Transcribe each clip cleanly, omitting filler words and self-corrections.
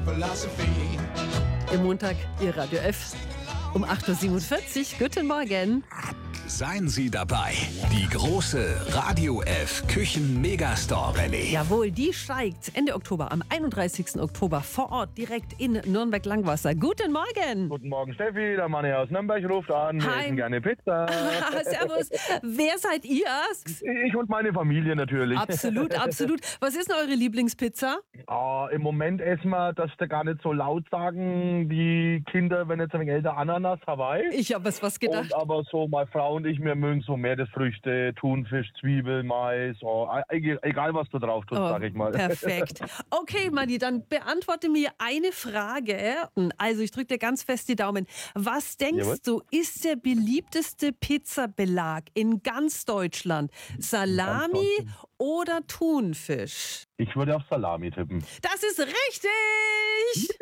Im Montag, Ihr Radio F um 8.47 Uhr. Guten Morgen. Seien Sie dabei. Die große Radio F Küchen-Megastore Rallye. Jawohl, die steigt Ende Oktober, am 31. Oktober vor Ort direkt in Nürnberg-Langwasser. Guten Morgen. Guten Morgen, Steffi. Der Mann hier aus Nürnberg ruft an. Wir essen gerne Pizza. Servus. Wer seid ihr? Ich und meine Familie natürlich. Absolut, absolut. Was ist denn eure Lieblingspizza? Im Moment essen wir, das da gar nicht so laut sagen, die Kinder, wenn jetzt ein wenig älter, Ananas, Hawaii. Ich habe was gedacht. Aber so meine Frau und ich, wir mögen so mehr das Früchte, Thunfisch, Zwiebel, Mais, egal was du drauf tust, sag ich mal. Perfekt. Okay, Manni, dann beantworte mir eine Frage. Also ich drücke dir ganz fest die Daumen. Was denkst du, ist der beliebteste Pizzabelag in ganz Deutschland? Salami oder Thunfisch? Ich würde auf Salami tippen. Das ist richtig!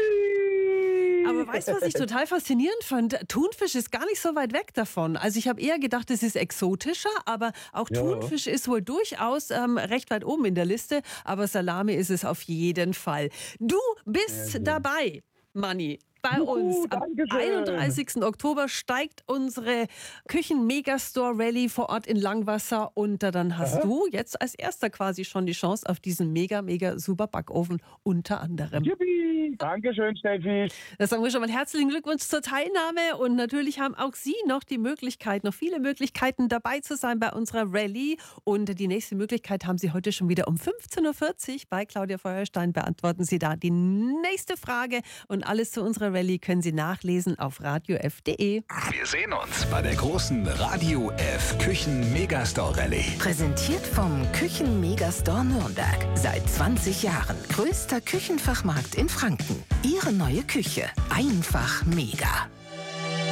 Aber weißt du, was ich total faszinierend fand? Thunfisch ist gar nicht so weit weg davon. Also ich habe eher gedacht, es ist exotischer, aber auch Thunfisch ist wohl durchaus recht weit oben in der Liste. Aber Salami ist es auf jeden Fall. Du bist dabei, Manni. Bei uns am 31. Oktober steigt unsere Küchen-Megastore-Rallye vor Ort in Langwasser und dann hast du jetzt als erster quasi schon die Chance auf diesen mega super Backofen unter anderem. Yippie! Dankeschön, Steffi. Das sagen wir schon mal herzlichen Glückwunsch zur Teilnahme und natürlich haben auch Sie noch die Möglichkeit, noch viele Möglichkeiten dabei zu sein bei unserer Rallye und die nächste Möglichkeit haben Sie heute schon wieder um 15.40 Uhr bei Claudia Feuerstein. Beantworten Sie da die nächste Frage und alles zu unserer Rallye können Sie nachlesen auf radiof.de. Wir sehen uns bei der großen Radio F Küchen-Megastore Rallye. Präsentiert vom Küchen-Megastore Nürnberg. Seit 20 Jahren größter Küchenfachmarkt in Franken. Ihre neue Küche. Einfach mega.